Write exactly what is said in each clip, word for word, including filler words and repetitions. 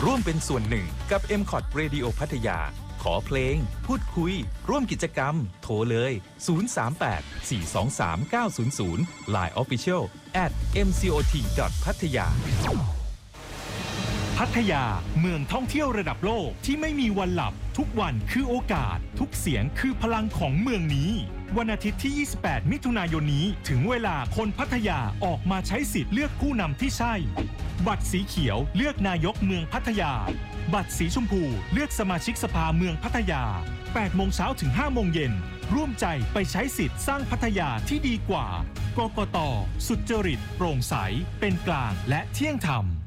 ร่วมเป็นส่วนหนึ่งกับ เอ็ม คอท Radio พัทยาขอเพลงพูดคุยร่วมกิจกรรมโทรเลยศูนย์ สาม แปด สี่ สอง สาม เก้า ศูนย์ ศูนย์ ไลน์ Official แอท เอ็ม ซี โอ ที ดอท พัทยาพัทยาเมืองท่องเที่ยวระดับโลกที่ไม่มีวันหลับทุกวันคือโอกาสทุกเสียงคือพลังของเมืองนี้วันอาทิตย์ที่ยี่สิบแปดมิถุนายนนี้ถึงเวลาคนพัทยาออกมาใช้สิทธิ์เลือกผู้นำที่ใช่บัตรสีเขียวเลือกนายกเมืองพัทยาบัตรสีชมพูเลือกสมาชิกสภาเมืองพัทยาแปดโมงเช้าถึงห้าโมงเย็นร่วมใจไปใช้สิทธิ์สร้างพัทยาที่ดีกว่ากกต.สุจริตโปร่งใสเป็นกลางและเที่ยงธรรม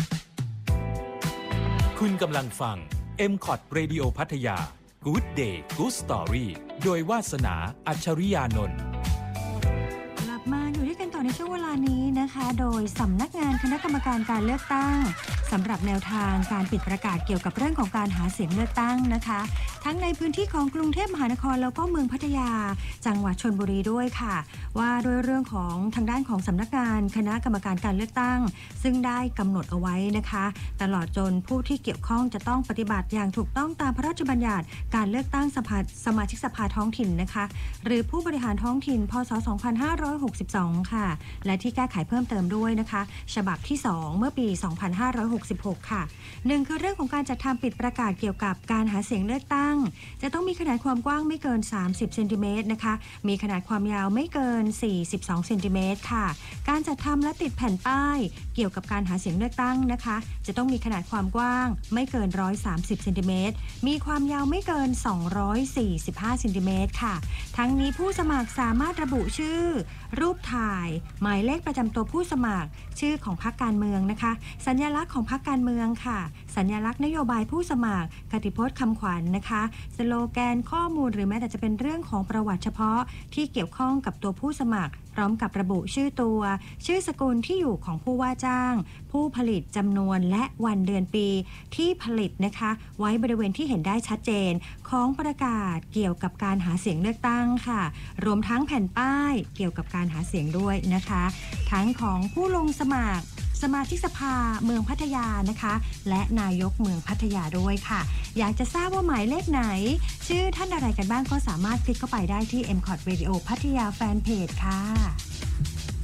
คุณกำลังฟัง เอ็ม คอท Radio พัทยา Good Day Good Story โดยวาสนาอัจฉริยานนท์กลับมาอยู่ด้วยกันต่อในช่วงเวลานี้นะคะโดยสำนักงานคณะกรรมการการเลือกตั้งสำหรับแนวทางการปิดประกาศเกี่ยวกับเรื่องของการหาเสียงเลือกตั้งนะคะทั้งในพื้นที่ของกรุงเทพมหานครแล้วก็เมืองพัทยาจังหวัดชลบุรีด้วยค่ะว่าด้วยเรื่องของทางด้านของสำนักงานคณะกรรมการการเลือกตั้งซึ่งได้กำหนดเอาไว้นะคะตลอดจนผู้ที่เกี่ยวข้องจะต้องปฏิบัติอย่างถูกต้องตามพระราชบัญญัติการเลือกตั้งสภาสมาชิกสภาท้องถิ่นนะคะหรือผู้บริหารท้องถิ่นพ.ศ. สองพันห้าร้อยหกสิบสองค่ะและที่แก้ไขเพิ่มเติมด้วยนะคะฉบับที่สองเมื่อปี สองพันห้าร้อยหกสิบหกค่ะหนึ่งคือเรื่องของการจัดทำปิดประกาศเกี่ยวกับการหาเสียงเลือกตั้งจะต้องมีขนาดความกว้างไม่เกินสามสิบเซนติเมตรนะคะมีขนาดความยาวไม่เกินสี่สิบสองเซนติเมตรค่ะการจัดทำและติดแผ่นป้ายเกี่ยวกับการหาเสียงเลือกตั้งนะคะจะต้องมีขนาดความกว้างไม่เกินหนึ่งร้อยสามสิบเซนติเมตรมีความยาวไม่เกินสองร้อยสี่สิบห้าเซนติเมตรค่ะทั้งนี้ผู้สมัครสามารถระบุชื่อรูปถ่ายหมายเลขประจำตัวผู้สมัครชื่อของพรรคการเมืองนะคะสัญลักษณ์ของพรรคการเมืองค่ะสัญลักษณ์นโยบายผู้สมัครคติพจน์คำขวัญ น, นะคะสโลแกนข้อมูลหรือแม้แต่จะเป็นเรื่องของประวัติเฉพาะที่เกี่ยวข้องกับตัวผู้สมัครพร้อมกับระบุชื่อตัวชื่อสกุลที่อยู่ของผู้ว่าจ้างผู้ผลิตจำนวนและวันเดือนปีที่ผลิตนะคะไว้บริเวณที่เห็นได้ชัดเจนของประกาศเกี่ยวกับการหาเสียงเลือกตั้งค่ะรวมทั้งแผ่นป้ายเกี่ยวกับการหาเสียงด้วยนะคะทั้งของผู้ลงสมัครสมาชิกสภาเมืองพัทยานะคะและนายกเมืองพัทยาด้วยค่ะอยากจะทราบว่าหมายเลขไหนชื่อท่านอะไรกันบ้างก็สามารถคลิกเข้าไปได้ที่ เอ็ม คอท Radio พัทยาแฟนเพจค่ะ